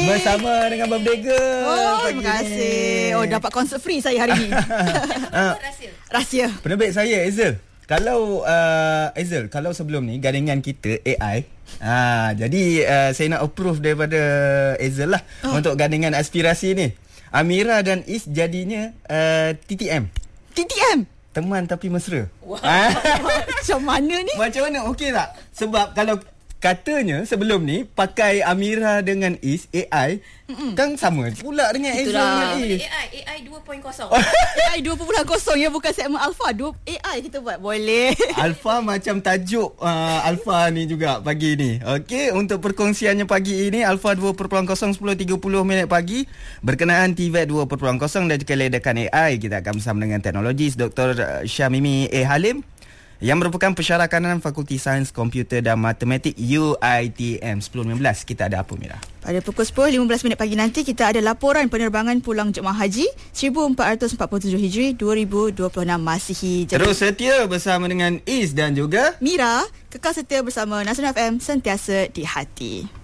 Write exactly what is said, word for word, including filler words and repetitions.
bersama dengan Birthday Girl. Oh, terima kasih. Oh, dapat konsert free saya hari ni. Rahsia. Rahsia. Penerbit saya, Hazel. Kalau uh, Hazel, kalau sebelum ni gadingan kita A I, ha, jadi uh, saya nak approve daripada Hazel lah oh. untuk gadingan aspirasi ni. Amira dan Is jadinya uh, T T M. T T M? Teman tapi mesra. Wow. Macam mana ni? Macam mana? Okey tak? Sebab kalau katanya sebelum ni pakai Amira dengan Is A I Mm-mm. kan sama pula dengan Hazel dengan Is. A I A I dua titik kosong. A I dua titik kosong ya, bukan segmen Alpha. dua A I kita buat. Boleh. Alpha macam tajuk uh, Alpha ni juga pagi ni. Okey, untuk perkongsiannya pagi ini Alpha dua titik kosong sepuluh tiga puluh minit pagi berkenaan T V E T dua titik kosong dan juga ledakan A I. Kita akan bersama dengan teknologis Doktor Syamimi A. Halim yang merupakan pensyarah Fakulti Sains Komputer dan Matematik U I T M. sepuluh lima belas kita ada apa, Mira? Pada pukul sepuluh lima belas minit pagi nanti kita ada laporan penerbangan pulang jemaah haji seribu empat ratus empat puluh tujuh Hijri dua ribu dua puluh enam Masihi. Jadi, terus setia bersama dengan Is dan juga Mira, kekal setia bersama Nasional F M, sentiasa di hati.